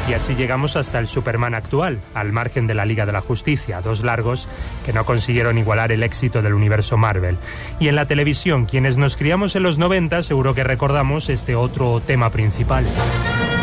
Y así llegamos hasta el Superman actual, al margen de la Liga de la Justicia, dos largos que no consiguieron igualar el éxito del universo Marvel. Y en la televisión, quienes nos criamos en los 90 seguro que recordamos este otro tema principal.